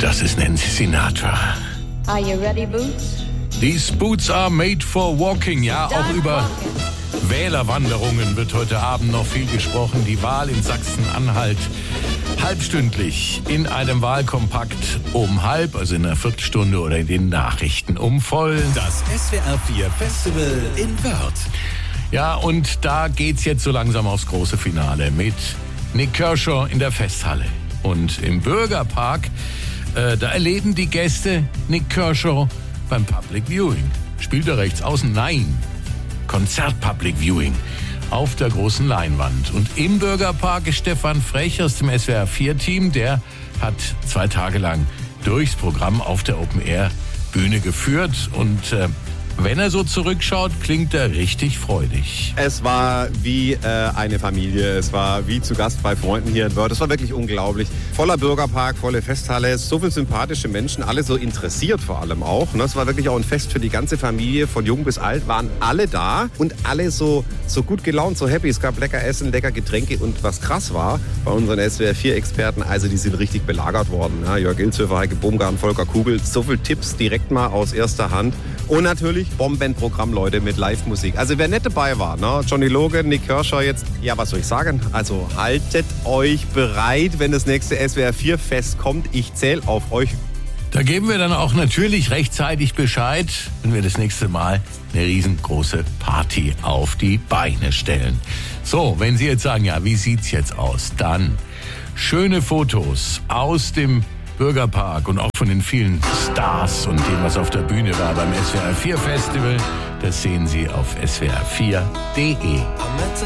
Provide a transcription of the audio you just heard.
das ist Nancy Sinatra. Are you ready, Boots? These boots are made for walking. Ja, auch über Wählerwanderungen wird heute Abend noch viel gesprochen. Die Wahl in Sachsen-Anhalt halbstündlich in einem Wahlkompakt um halb, also in einer Viertelstunde oder in den Nachrichten um voll. Das SWR 4 Festival in Wörth. Ja, und da geht's jetzt so langsam aufs große Finale mit Nik Kershaw in der Festhalle. Und im Bürgerpark, da erleben die Gäste Nik Kershaw beim Public Viewing. Spielt er rechts außen? Nein. Konzert-Public Viewing auf der großen Leinwand. Und im Bürgerpark ist Stefan Frech aus dem SWR 4-Team. Der hat 2 Tage lang durchs Programm auf der Open-Air-Bühne geführt. Und wenn er so zurückschaut, klingt er richtig freudig. Es war wie eine Familie, es war wie zu Gast bei Freunden hier in Wörth. Es war wirklich unglaublich. Voller Bürgerpark, volle Festhalle, so viele sympathische Menschen, alle so interessiert vor allem auch. Es war wirklich auch ein Fest für die ganze Familie, von jung bis alt waren alle da und alle so gut gelaunt, so happy. Es gab lecker Essen, lecker Getränke und was krass war bei unseren SWR 4-Experten, also die sind richtig belagert worden. Ja, Jörg Ilzhöfer, Heike Baumgarten, Volker Kugel, so viele Tipps direkt mal aus erster Hand. Und natürlich Bombenprogramm, Leute, mit Live-Musik. Also wer nicht dabei war, ne? Johnny Logan, Nik Kershaw jetzt, ja, was soll ich sagen? Also haltet euch bereit, wenn das nächste SWR 4-Fest kommt. Ich zähle auf euch. Da geben wir dann auch natürlich rechtzeitig Bescheid, wenn wir das nächste Mal eine riesengroße Party auf die Beine stellen. So, wenn Sie jetzt sagen, ja, wie sieht's jetzt aus? Dann schöne Fotos aus dem Bürgerpark und auch von den vielen Stars und dem, was auf der Bühne war beim SWR 4 Festival. Das sehen Sie auf swr4.de.